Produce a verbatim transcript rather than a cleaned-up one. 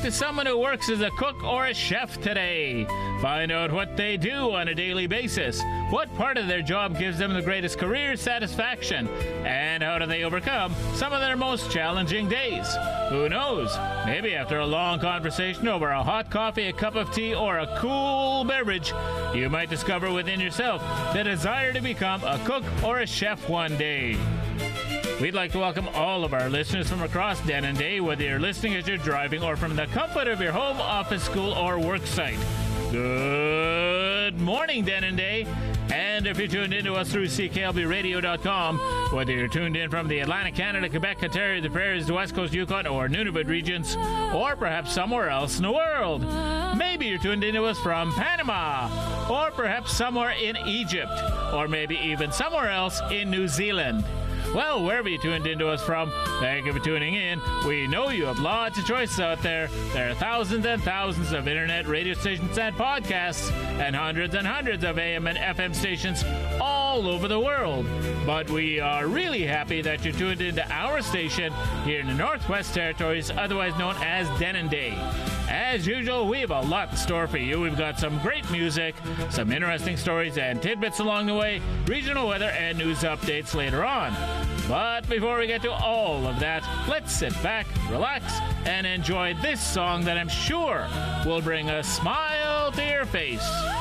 to someone who works as a cook or a chef today. Find out what they do on a daily basis, what part of their job gives them the greatest career satisfaction, and how do they overcome some of their most challenging days. Who knows? Maybe after a long conversation over a hot coffee, a cup of tea, or a cool beverage, you might discover within yourself the desire to become a cook or a chef one day. We'd like to welcome all of our listeners from across Denendeh, whether you're listening as you're driving or from the comfort of your home, office, school, or work site. Good morning, Denendeh. And if you're tuned in to us through C K L B radio dot com, whether you're tuned in from the Atlantic Canada, Quebec, Ontario, the Prairies, the West Coast, Yukon, or Nunavut regions, or perhaps somewhere else in the world. Maybe you're tuned in to us from Panama, or perhaps somewhere in Egypt, or maybe even somewhere else in New Zealand. Well, wherever you tuned into us from, thank you for tuning in. We know you have lots of choices out there. There are thousands and thousands of internet radio stations and podcasts, and hundreds and hundreds of A M and F M stations all over the world. But we are really happy that you tuned into our station here in the Northwest Territories, otherwise known as Denendeh. As usual, we have a lot in store for you. We've got some great music, some interesting stories and tidbits along the way, regional weather and news updates later on. But before we get to all of that, let's sit back, relax, and enjoy this song that I'm sure will bring a smile to your face.